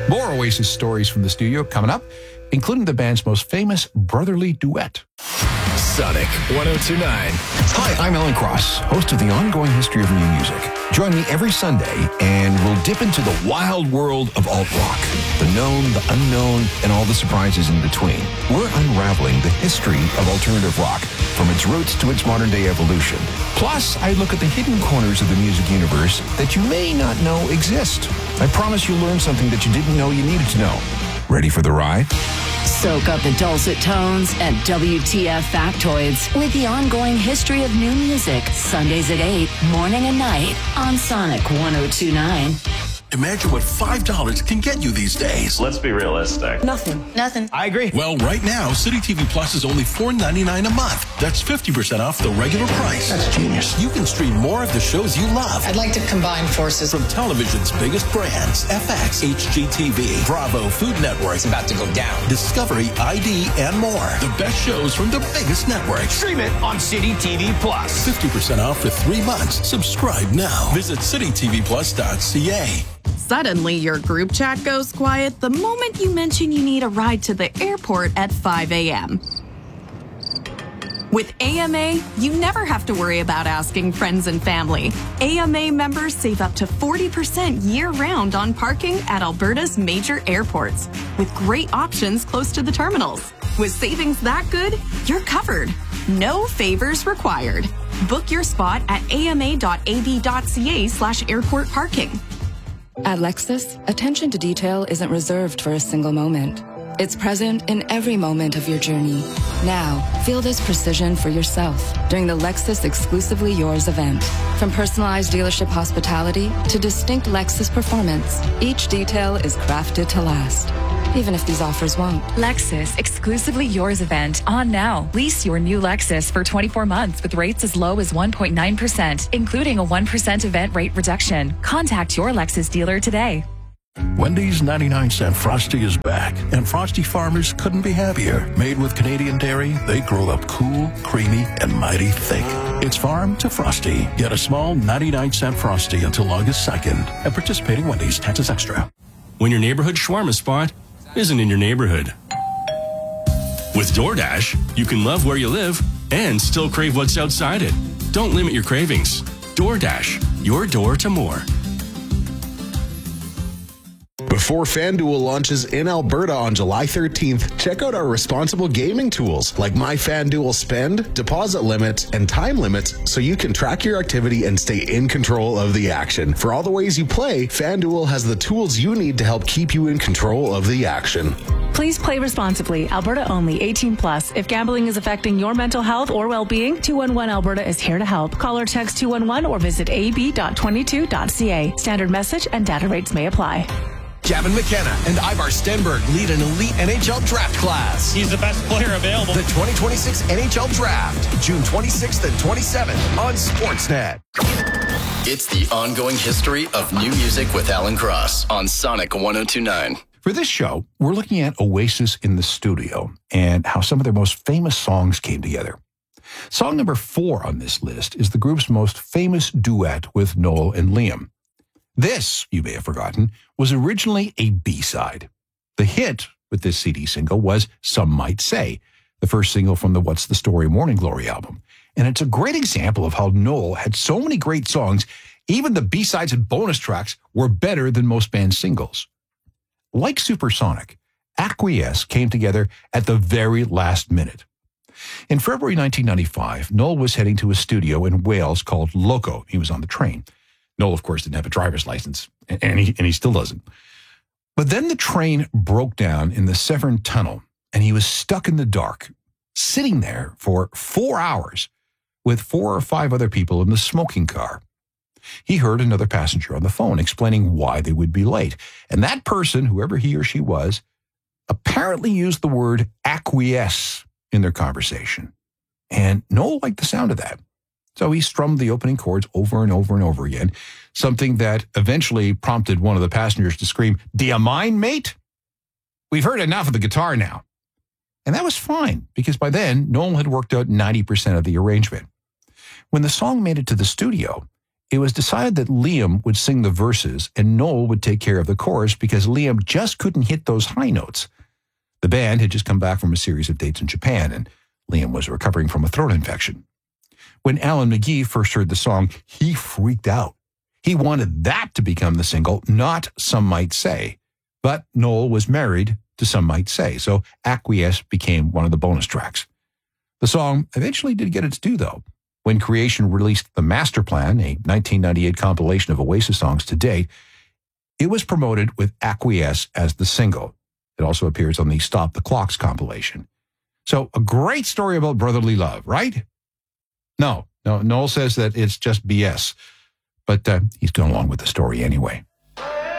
More Oasis stories from the studio coming up, including the band's most famous brotherly duet. Sonic 102.9. Hi, I'm Alan Cross, host of the ongoing history of new music. Join me every Sunday, and we'll dip into the wild world of alt-rock. The known, the unknown, and all the surprises in between. We're unraveling the history of alternative rock, from its roots to its modern-day evolution. Plus, I look at the hidden corners of the music universe that you may not know exist. I promise you'll learn something that you didn't know you needed to know. Ready for the ride? Soak up the dulcet tones and WTF factoids with the ongoing history of new music. Sundays at 8, morning and night on Sonic 102.9. Imagine what $5 can get you these days. Let's be realistic. Nothing. I agree. Well, right now, City TV Plus is only $4.99 a month. That's 50% off the regular price. That's genius. You can stream more of the shows you love. I'd like to combine forces. From television's biggest brands, FX, HGTV, Bravo, Food Network. It's about to go down. Discovery, ID, and more. The best shows from the biggest networks. Stream it on City TV Plus. 50% off for 3 months. Subscribe now. Visit citytvplus.ca. Suddenly, your group chat goes quiet the moment you mention you need a ride to the airport at 5 a.m. With AMA, you never have to worry about asking friends and family. AMA members save up to 40% year-round on parking at Alberta's major airports, with great options close to the terminals. With savings that good, you're covered. No favors required. Book your spot at ama.ab.ca/airport parking. At Lexus, attention to detail isn't reserved for a single moment. It's present in every moment of your journey. Now, feel this precision for yourself during the Lexus Exclusively Yours event. From personalized dealership hospitality to distinct Lexus performance, each detail is crafted to last, even if these offers won't. Lexus Exclusively Yours event on now. Lease your new Lexus for 24 months with rates as low as 1.9%, including a 1% event rate reduction. Contact your Lexus dealer today. Wendy's 99-cent Frosty is back, and Frosty farmers couldn't be happier. Made with Canadian dairy, they grow up cool, creamy, and mighty thick. It's farm to Frosty. Get a small 99-cent Frosty until August 2nd at participating Wendy's, taxes extra. When your neighborhood shawarma spot isn't in your neighborhood. With DoorDash, you can love where you live and still crave what's outside it. Don't limit your cravings. DoorDash, your door to more. Before FanDuel launches in Alberta on July 13th, check out our responsible gaming tools like My FanDuel Spend, deposit limits, and time limits so you can track your activity and stay in control of the action. For all the ways you play, FanDuel has the tools you need to help keep you in control of the action. Please play responsibly. Alberta only. 18 plus. If gambling is affecting your mental health or well-being, 211 Alberta is here to help. Call or text 211 or visit ab.22.ca. Standard message and data rates may apply. Gavin McKenna and Ivar Stenberg lead an elite NHL draft class. He's the best player available. The 2026 NHL Draft, June 26th and 27th on Sportsnet. It's the ongoing history of new music with Alan Cross on Sonic 102.9. For this show, we're looking at Oasis in the studio and how some of their most famous songs came together. Song number 4 on this list is the group's most famous duet with Noel and Liam. This, you may have forgotten, was originally a B-side. The hit with this CD single was Some Might Say, the first single from the What's the Story Morning Glory album. And it's a great example of how Noel had so many great songs, even the B-sides and bonus tracks were better than most band singles. Like Supersonic, Acquiesce came together at the very last minute. In February 1995, Noel was heading to a studio in Wales called Loco. He was on the train. Noel, of course, didn't have a driver's license, and he still doesn't. But then the train broke down in the Severn Tunnel, and he was stuck in the dark, sitting there for 4 hours with 4 or 5 other people in the smoking car. He heard another passenger on the phone explaining why they would be late. And that person, whoever he or she was, apparently used the word acquiesce in their conversation. And Noel liked the sound of that. So he strummed the opening chords over and over and over again, something that eventually prompted one of the passengers to scream, "Do you mind, mate? We've heard enough of the guitar now." And that was fine, because by then, Noel had worked out 90% of the arrangement. When the song made it to the studio, it was decided that Liam would sing the verses and Noel would take care of the chorus because Liam just couldn't hit those high notes. The band had just come back from a series of dates in Japan, and Liam was recovering from a throat infection. When Alan McGee first heard the song, he freaked out. He wanted that to become the single, not Some Might Say. But Noel was married to Some Might Say, so Acquiesce became one of the bonus tracks. The song eventually did get its due, though. When Creation released The Master Plan, a 1998 compilation of Oasis songs to date, it was promoted with Acquiesce as the single. It also appears on the Stop the Clocks compilation. So a great story about brotherly love, right? No, Noel says that it's just BS, but he's going along with the story anyway.